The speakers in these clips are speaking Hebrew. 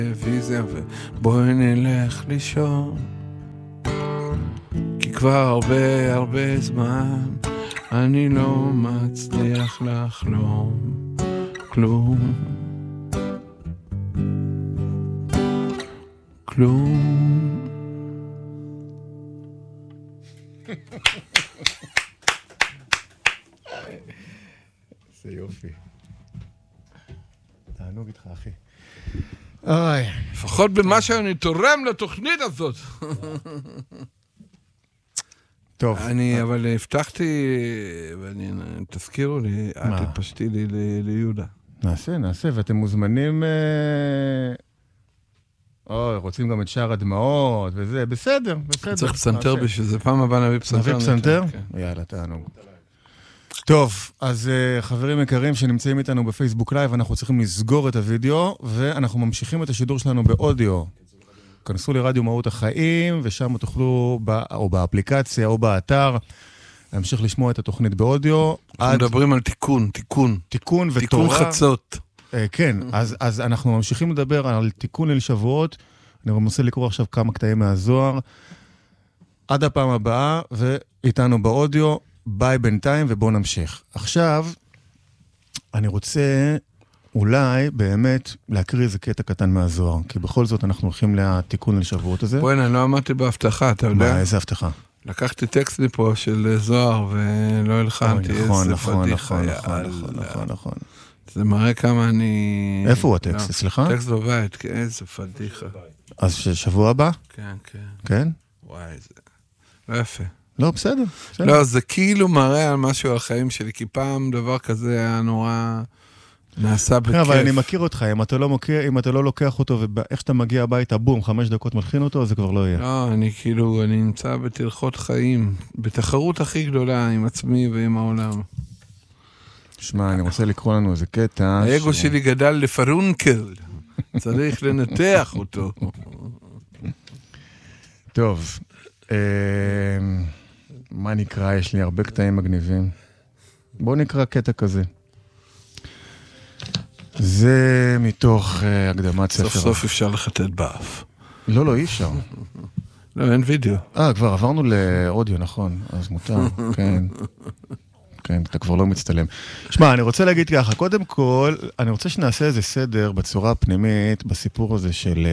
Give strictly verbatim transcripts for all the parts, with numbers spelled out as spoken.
טלוויזיה ובואי נלך לישון, כי כבר הרבה הרבה זמן אני לא מצליח לחלום כלום כלום. זה יופי. תענוג איתך, אחי. אוי. לפחות במה שאני תורם לתוכנית הזאת. טוב. אני, אבל הבטחתי, ואני, תזכירו לי, את התפשטי לי ליהודה. נעשה, נעשה, ואתם מוזמנים... אוי, רוצים גם את שער הדמעות, וזה, בסדר, בסדר. צריך פסנתר בשביל זה, פעם הבאה נביא פסנתר. נביא פסנתר? יאללה, תענוג. טוב, אז חברים יקרים שנמצאים איתנו בפייסבוק לייב, אנחנו צריכים לסגור את הוידאו, ואנחנו ממשיכים את השידור שלנו באודיו. כנסו לרדיו מהות החיים, ושם תוכלו, או באפליקציה או באתר, להמשיך לשמוע את התוכנית באודיו. אנחנו מדברים על תיקון, תיקון. תיקון ותורה. תיקון חצות. כן, אז, אז אנחנו ממשיכים לדבר על תיקון ליל שבועות. אני רוצה לקרוא עכשיו כמה קטעים מהזוהר. עד הפעם הבאה, ואיתנו באודיו. ביי בינתיים ובואו נמשיך. עכשיו, אני רוצה אולי באמת להקריא איזה קטע קטן מהזוהר, כי בכל זאת אנחנו הולכים לתיקון לשבועות הזה. בואי, אני לא אמרתי בהבטחה, אתה יודע? מה, איזה הבטחה? לקחתי טקסט לי פה של זוהר ולא הלחנתי. נכון, נכון, נכון, נכון, נכון, נכון. זה מראה כמה אני... איפה הוא הטקסט, סליחה? טקסט בבית, איזה פדיחה. אז שבוע הבא? כן, כן. כן? וואי, זה לא יפה. לא, בסדר. לא, זה כאילו מראה על משהו על החיים שלי, כי פעם דבר כזה היה נורא נעשה בכיף. אבל אני מכיר אותך, אם אתה לא מוכר, אם אתה לא לוקח אותו, ואיך שאתה מגיע הביתה, בום, חמש דקות מלחין אותו, זה כבר לא יהיה. לא, אני כאילו, אני נמצא בתלכות חיים, בתחרות הכי גדולה עם עצמי ועם העולם. שמע, אני רוצה לקרוא לנו איזה קטע. האגו שלי גדל לפרונקל, צריך לנתח אותו. טוב, מה נקרא? יש לי הרבה קטעים מגניבים. בואו נקרא קטע כזה. זה מתוך הקדמת ספר. סוף סוף אפשר לחטט באף. לא, לא, אי אפשר. לא, אין וידאו. אה, כבר עברנו לאודיו, נכון. אז מותר, כן. כן, אתה כבר לא מצטלם. שמע, אני רוצה להגיד ככה, קודם כל, אני רוצה שנעשה איזה סדר בצורה הפנימית, בסיפור הזה של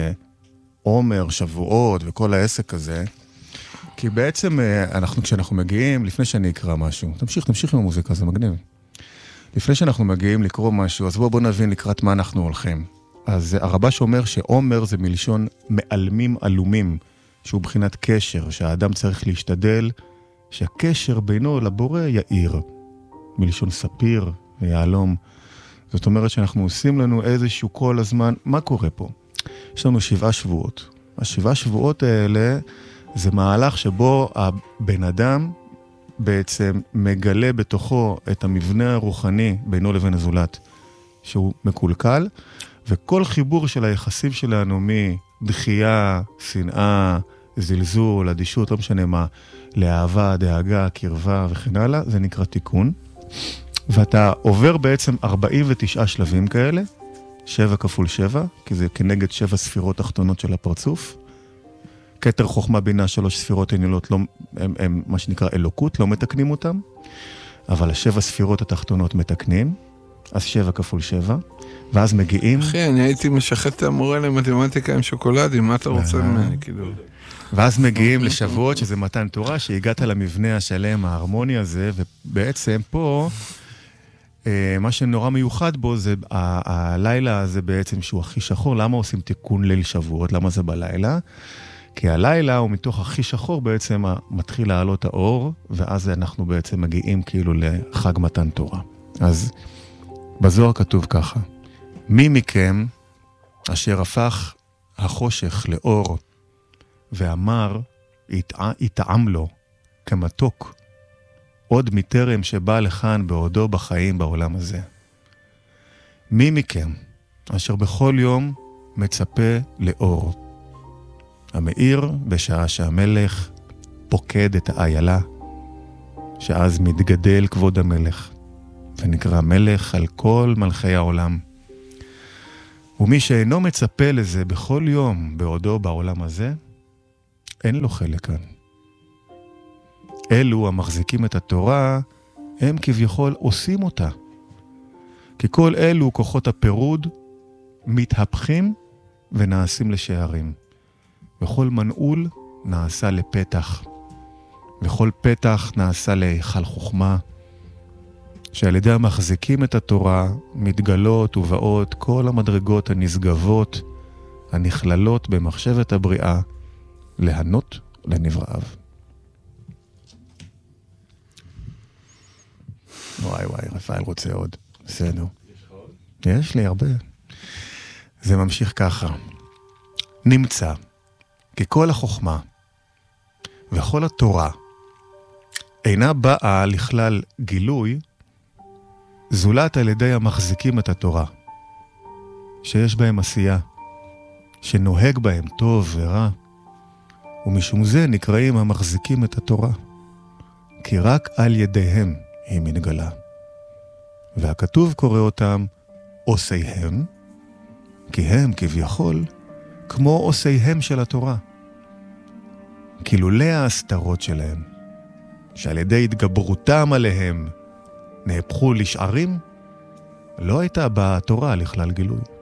עומר, שבועות וכל העסק הזה. כי בעצם אנחנו, כשאנחנו מגיעים, לפני שאני אקרא משהו, תמשיך, תמשיך עם המוזיקה, זה מגניב. לפני שאנחנו מגיעים לקרוא משהו, אז בואו בוא נבין לקראת מה אנחנו הולכים. אז הרבש אומר שעומר זה מלשון מעלמים עלומים, שהוא בחינת קשר, שהאדם צריך להשתדל, שהקשר בינו לבורא יאיר, מלשון ספיר ויעלום. זאת אומרת שאנחנו עושים לנו איזשהו כל הזמן, מה קורה פה? יש לנו שבעה שבועות. השבעה שבועות האלה זה מהלך שבו הבן אדם בעצם מגלה בתוכו את המבנה הרוחני בינו לבין הזולת, שהוא מקולקל, וכל חיבור של היחסים שלנו מדחייה, שנאה, זלזול, אדישות, לא משנה מה, לאהבה, דאגה, קרבה וכן הלאה, זה נקרא תיקון. ואתה עובר בעצם ארבעים ותשעה שלבים כאלה, שבע כפול שבע, כי זה כנגד שבע ספירות תחתונות של הפרצוף. כתר חוכמה בינה שלוש ספירות ענילות, לא, הם, הם מה שנקרא אלוקות, לא מתקנים אותם, אבל השבע ספירות התחתונות מתקנים, אז שבע כפול שבע, ואז מגיעים... אחי, אני הייתי משחט את המורה למתמטיקה עם שוקולדים, מה אתה רוצה ממני, כאילו? ואז מגיעים לשבועות, שזה מתן תורה, שהגעת למבנה השלם, ההרמוני הזה, ובעצם פה, מה שנורא מיוחד בו, זה ה- הלילה הזה בעצם, שהוא הכי שחור. למה עושים תיקון ליל שבועות? למה זה בלילה? כי הלילה הוא מתוך הכי שחור בעצם מתחיל לעלות האור, ואז אנחנו בעצם מגיעים כאילו לחג מתן תורה. אז בזוהר כתוב ככה, מי מכם אשר הפך החושך לאור, ואמר, יטעם לו כמתוק, עוד מטרם שבא לכאן בעודו בחיים בעולם הזה. מי מכם אשר בכל יום מצפה לאור, המאיר בשעה שהמלך פוקד את האיילה, שאז מתגדל כבוד המלך, ונקרא מלך על כל מלכי העולם. ומי שאינו מצפה לזה בכל יום בעודו בעולם הזה, אין לו חלק כאן. אלו המחזיקים את התורה, הם כביכול עושים אותה. כי כל אלו כוחות הפירוד מתהפכים ונעשים לשערים. וכל מנעול נעשה לפתח. וכל פתח נעשה להיכל חוכמה. שעל ידי המחזיקים את התורה מתגלות ובאות כל המדרגות הנשגבות, הנכללות במחשבת הבריאה, להנות לנבראיו. וואי וואי, רפאל רוצה עוד. בסדר. יש לך עוד? יש לי הרבה. זה ממשיך ככה. נמצא, כי כל החוכמה וכל התורה אינה באה לכלל גילוי, זולת על ידי המחזיקים את התורה, שיש בהם עשייה, שנוהג בהם טוב ורע, ומשום זה נקראים המחזיקים את התורה, כי רק על ידיהם היא מתגלה. והכתוב קורא אותם עושיהם, כי הם כביכול כמו עושיהם של התורה. כי לולא ההסתרות שלהם, שעל ידי התגברותם עליהם נהפכו לשערים, לא הייתה באה התורה לכלל גילוי.